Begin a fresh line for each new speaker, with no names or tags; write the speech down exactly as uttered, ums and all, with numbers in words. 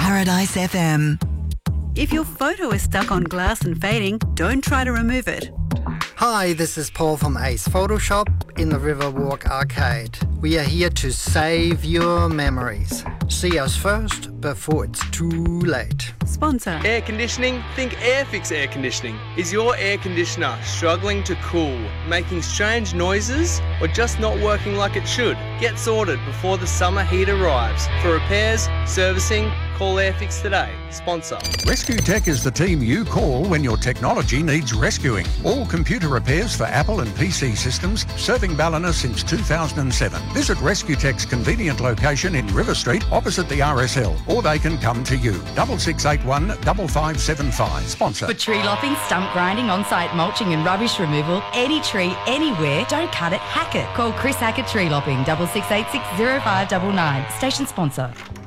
Paradise F M.
If your photo is stuck on glass and fading, don't try to remove it.
Hi, this is Paul from Ace Photoshop in the Riverwalk Arcade. We are here to save your memories. See us first before it's too late.
Sponsor.
Air conditioning? Think Airfix Air Conditioning. Is your air conditioner struggling to cool, making strange noises, or just not working like it should? Get sorted before the summer heat arrives. For repairs, servicing, call Airfix today. Sponsor.
Rescue Tech is the team you call when your technology needs rescuing. All computer repairs for Apple and P C systems, serving Ballina since two thousand seven. Visit Rescue Tech's convenient location in River Street, opposite the R S L, or they can come to you. Double six eight one five five seven five. Sponsor.
For tree lopping, stump grinding, on-site mulching and rubbish removal, any tree, anywhere, don't cut it, hack it. Call Chris Hackett Tree Lopping, double six eight six zero five nine nine. Station sponsor.